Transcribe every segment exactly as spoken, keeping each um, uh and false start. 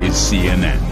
is C N N.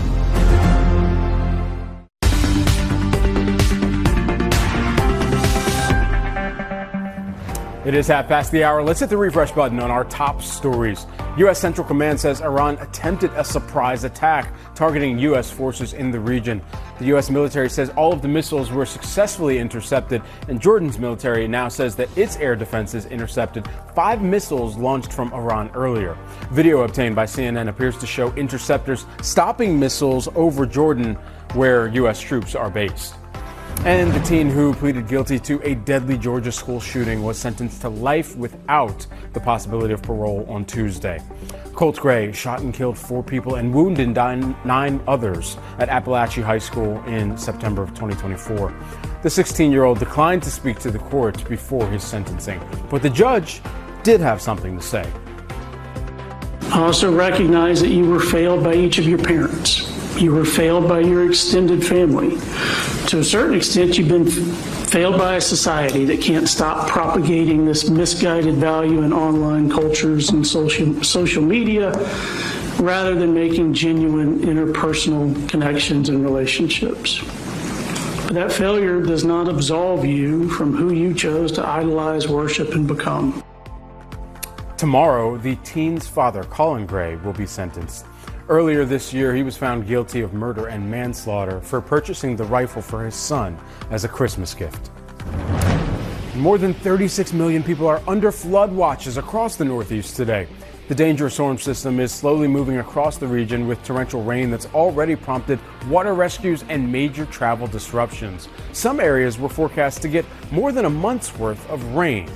It is half past the hour. Let's hit the refresh button on our top stories. U S. Central Command says Iran attempted a surprise attack targeting U S forces in the region. The U S military says all of the missiles were successfully intercepted, and Jordan's military now says that its air defenses intercepted five missiles launched from Iran earlier. Video obtained by C N N appears to show interceptors stopping missiles over Jordan, where U S troops are based. And the teen who pleaded guilty to a deadly Georgia school shooting was sentenced to life without the possibility of parole on Tuesday. Colt Gray shot and killed four people and wounded nine others at Appalachia High School in September of twenty twenty-four. The sixteen-year-old declined to speak to the court before his sentencing, but the judge did have something to say. I also recognize that you were failed by each of your parents. You were failed by your extended family. To a certain extent, you've been failed by a society that can't stop propagating this misguided value in online cultures and social social media, rather than making genuine interpersonal connections and relationships. But that failure does not absolve you from who you chose to idolize, worship, and become. Tomorrow, the teen's father, Colin Gray, will be sentenced. Earlier this year, he was found guilty of murder and manslaughter for purchasing the rifle for his son as a Christmas gift. More than thirty-six million people are under flood watches across the Northeast today. The dangerous storm system is slowly moving across the region with torrential rain that's already prompted water rescues and major travel disruptions. Some areas were forecast to get more than a month's worth of rain.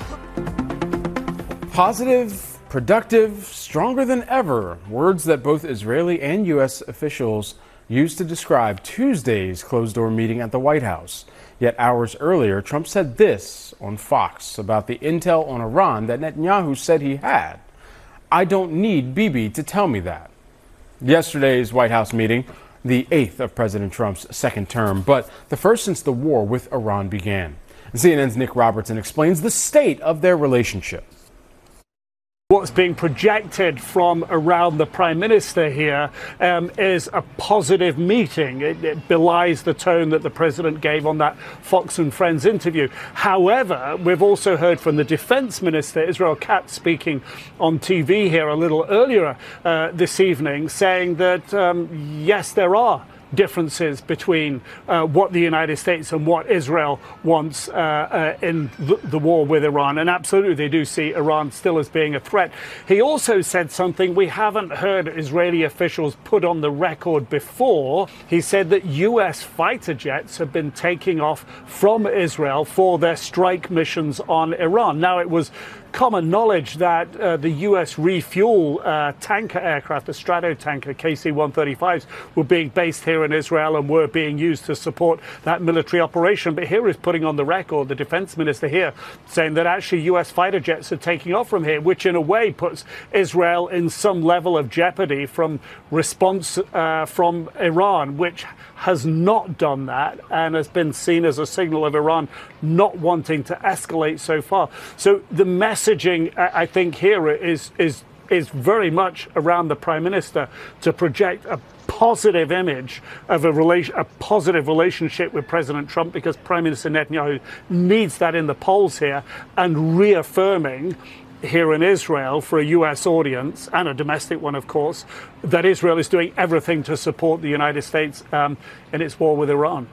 Positive, productive, stronger than ever, words that both Israeli and U S officials used to describe Tuesday's closed-door meeting at the White House. Yet hours earlier, Trump said this on Fox about the intel on Iran that Netanyahu said he had. "I don't need Bibi to tell me that." Yesterday's White House meeting, the eighth of President Trump's second term, but the first since the war with Iran began. C N N's Nick Robertson explains the state of their relationship. What's being projected from around the Prime Minister here um, is a positive meeting. It, it belies the tone that the President gave on that Fox and Friends interview. However, we've also heard from the Defense Minister, Israel Katz, speaking on T V here a little earlier uh, this evening, saying that, um, yes, there are differences between uh, what the United States and what Israel wants uh, uh, in the, the war with Iran. And absolutely, they do see Iran still as being a threat. He also said something we haven't heard Israeli officials put on the record before. He said that U S fighter jets have been taking off from Israel for their strike missions on Iran. Now, it was common knowledge that uh, the U S refuel uh, tanker aircraft, the Stratotanker K C one thirty-fives, were being based here in Israel and were being used to support that military operation. But here is putting on the record, the defense minister here, saying that actually U S fighter jets are taking off from here, which in a way puts Israel in some level of jeopardy from response uh, from Iran, which has not done that and has been seen as a signal of Iran not wanting to escalate so far. So the messaging, I think, here is is is very much around the Prime Minister to project a positive image of a relation, a positive relationship with President Trump, because Prime Minister Netanyahu needs that in the polls here, and reaffirming here in Israel for a U S audience and a domestic one, of course, that Israel is doing everything to support the United States um, in its war with Iran.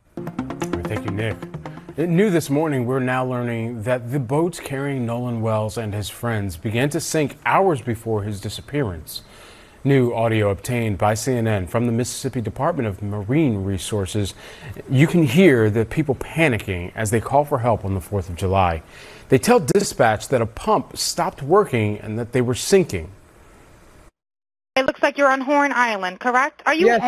Thank you, Nick. New this morning, we're now learning that the boats carrying Nolan Wells and his friends began to sink hours before his disappearance. New audio obtained by C N N from the Mississippi Department of Marine Resources. You can hear the people panicking as they call for help on the fourth of July. They tell dispatch that a pump stopped working and that they were sinking. It looks like you're on Horn Island, correct? Are you Yes.